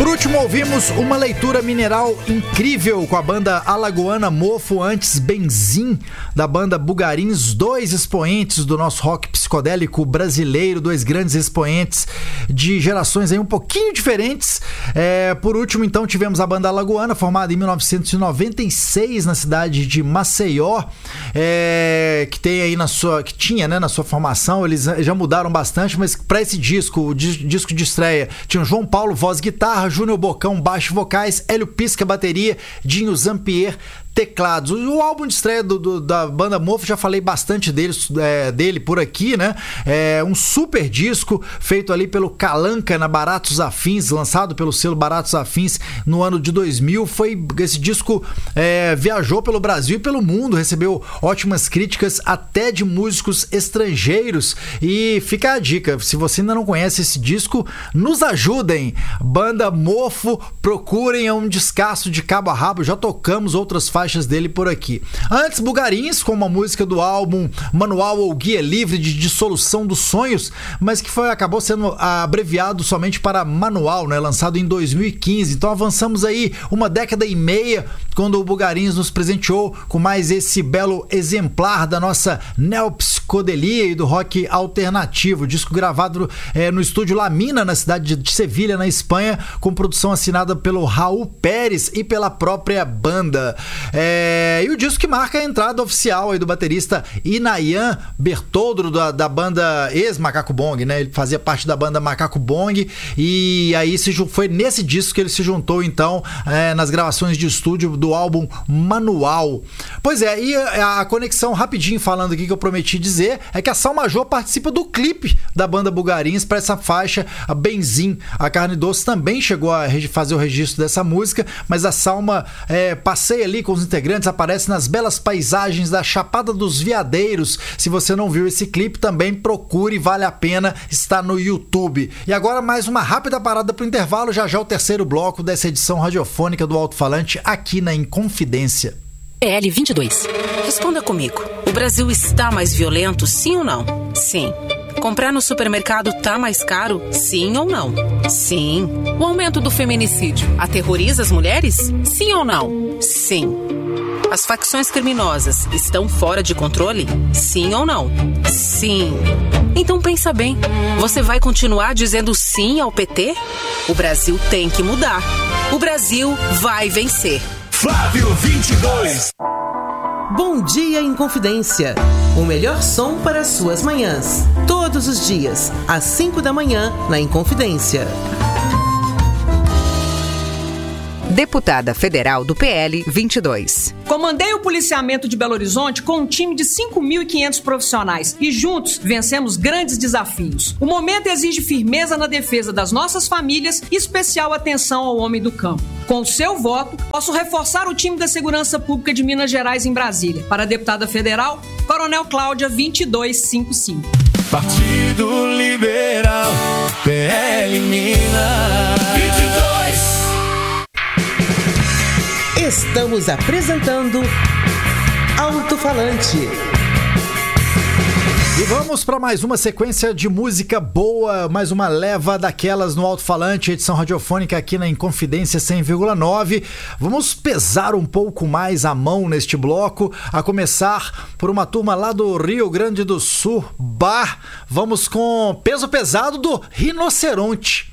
Por último, ouvimos uma leitura mineral incrível com a banda alagoana Mofo, antes Benzim, da banda Bugarins, dois expoentes do nosso rock psicodélico brasileiro, dois grandes expoentes de gerações aí um pouquinho diferentes. Por último, então, tivemos a banda alagoana, formada em 1996 na cidade de Maceió, que tinha na sua formação. Eles já mudaram bastante, mas para esse disco, o disco de estreia, tinha o João Paulo, voz e guitarra, Júnior Bocão, baixo e vocais, Hélio Pisca, bateria, Dinho Zampier, teclados. O álbum de estreia da banda Mofo, já falei bastante dele por aqui, né? Um super disco feito ali pelo Calanca na Baratos Afins, lançado pelo selo Baratos Afins no ano de 2000. Esse disco viajou pelo Brasil e pelo mundo, recebeu ótimas críticas até de músicos estrangeiros. E fica a dica, se você ainda não conhece esse disco, nos ajudem. Banda Mofo, procurem, é um descasso de cabo a rabo. Já tocamos outras faixas dele por aqui. Antes, Bugarins, com uma música do álbum Manual ou Guia Livre de Dissolução dos Sonhos, mas que acabou sendo abreviado somente para Manual, né? Lançado em 2015. Então avançamos aí uma década e meia, quando o Bugarins nos presenteou com mais esse belo exemplar da nossa neopsicodelia e do rock alternativo. Disco gravado no estúdio La Mina, na cidade de Sevilha, na Espanha, com produção assinada pelo Raul Pérez e pela própria banda. E o disco que marca a entrada oficial aí do baterista Inayan Bertoldo, da banda ex-Macaco Bong, né? Ele fazia parte da banda Macaco Bong, e aí foi nesse disco que ele se juntou, então, nas gravações de estúdio do álbum Manual. Pois é, e a conexão, rapidinho falando aqui, que eu prometi dizer, é que a Salma Jô participa do clipe da banda Bugarins para essa faixa, a Benzim. A Carne Doce também chegou a fazer o registro dessa música, mas a Salma passeia ali com os integrantes, aparece nas belas paisagens da Chapada dos Veadeiros. Se você não viu esse clipe, também procure, vale a pena, está no YouTube. E agora mais uma rápida parada para o intervalo, já o terceiro bloco dessa edição radiofônica do Alto-Falante aqui na Inconfidência. PL 22. Responda comigo. O Brasil está mais violento, sim ou não? Sim. Comprar no supermercado tá mais caro? Sim ou não? Sim. O aumento do feminicídio aterroriza as mulheres? Sim ou não? Sim. As facções criminosas estão fora de controle? Sim ou não? Sim. Então pensa bem, você vai continuar dizendo sim ao PT? O Brasil tem que mudar. O Brasil vai vencer. Flávio 22. Bom dia, Inconfidência. O melhor som para as suas manhãs. Todos os dias, às 5 da manhã, na Inconfidência. Deputada federal do PL 22. Comandei o policiamento de Belo Horizonte com um time de 5.500 profissionais e juntos vencemos grandes desafios. O momento exige firmeza na defesa das nossas famílias e especial atenção ao homem do campo. Com o seu voto, posso reforçar o time da Segurança Pública de Minas Gerais em Brasília. Para a deputada federal, Coronel Cláudia 2255. Partido Liberal, PL Minas 22. Estamos apresentando Alto-Falante. E vamos para mais uma sequência de música boa, mais uma leva daquelas no Alto-Falante, edição radiofônica aqui na Inconfidência 100,9. Vamos pesar um pouco mais a mão neste bloco, a começar por uma turma lá do Rio Grande do Sul, Vamos com peso pesado do Rinoceronte.